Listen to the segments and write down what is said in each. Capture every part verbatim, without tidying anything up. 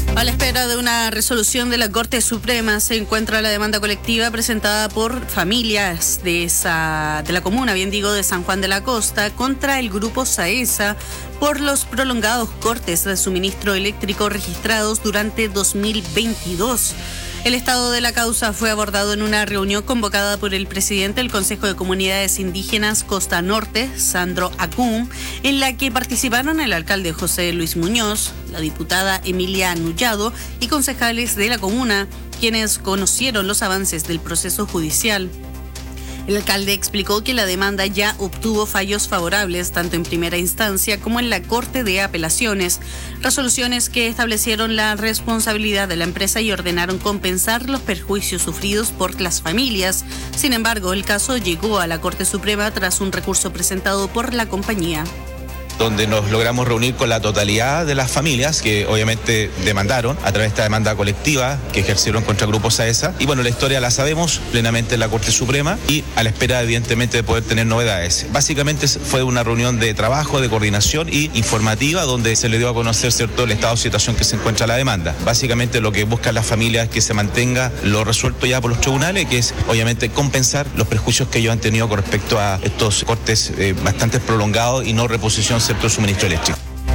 A la espera de una resolución de la Corte Suprema se encuentra la demanda colectiva presentada por familias de esa de la comuna, bien digo, de San Juan de la Costa contra el grupo SAESA por los prolongados cortes de suministro eléctrico registrados durante dos mil veintidós. El estado de la causa fue abordado en una reunión convocada por el presidente del Consejo de Comunidades Indígenas Costa Norte, Sandro Acum, en la que participaron el alcalde José Luis Muñoz, la diputada Emilia Nullado y concejales de la comuna, quienes conocieron los avances del proceso judicial. El alcalde explicó que la demanda ya obtuvo fallos favorables tanto en primera instancia como en la Corte de Apelaciones, resoluciones que establecieron la responsabilidad de la empresa y ordenaron compensar los perjuicios sufridos por las familias. Sin embargo, el caso llegó a la Corte Suprema tras un recurso presentado por la compañía, donde nos logramos reunir con la totalidad de las familias que obviamente demandaron a través de esta demanda colectiva que ejercieron contra el grupo SAESA. Y bueno, la historia la sabemos plenamente en la Corte Suprema y a la espera evidentemente de poder tener novedades. Básicamente fue una reunión de trabajo, de coordinación y informativa donde se le dio a conocer, ¿cierto?, el estado de situación que se encuentra la demanda. Básicamente lo que buscan las familias es que se mantenga lo resuelto ya por los tribunales, que es obviamente compensar los perjuicios que ellos han tenido con respecto a estos cortes eh, bastante prolongados y no reposición sector suministro eléctrico.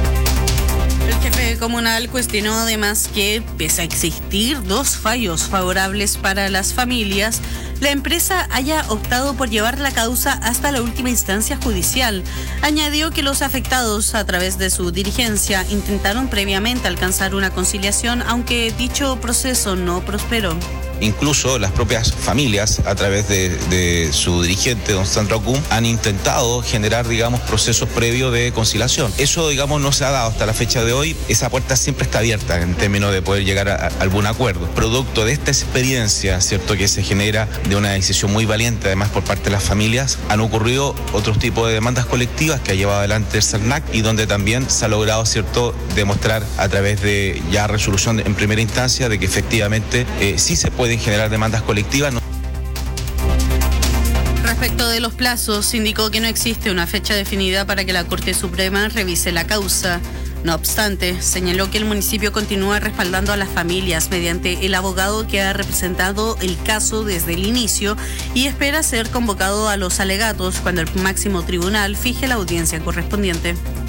El jefe comunal cuestionó además que, pese a existir dos fallos favorables para las familias, la empresa haya optado por llevar la causa hasta la última instancia judicial. Añadió que los afectados, a través de su dirigencia, intentaron previamente alcanzar una conciliación, aunque dicho proceso no prosperó. Incluso las propias familias, a través de, de su dirigente, don Sandro Acum, han intentado generar, digamos, procesos previos de conciliación. Eso, digamos, no se ha dado hasta la fecha de hoy. Esa puerta siempre está abierta en términos de poder llegar a, a algún acuerdo. Producto de esta experiencia, ¿cierto?, que se genera de una decisión muy valiente, además por parte de las familias, han ocurrido otros tipos de demandas colectivas que ha llevado adelante el CERNAC y donde también se ha logrado, ¿cierto?, demostrar a través de ya resolución en primera instancia de que efectivamente eh, sí se puede pueden generar demandas colectivas. Respecto de los plazos, indicó que no existe una fecha definida para que la Corte Suprema revise la causa. No obstante, señaló que el municipio continúa respaldando a las familias mediante el abogado que ha representado el caso desde el inicio y espera ser convocado a los alegatos cuando el máximo tribunal fije la audiencia correspondiente.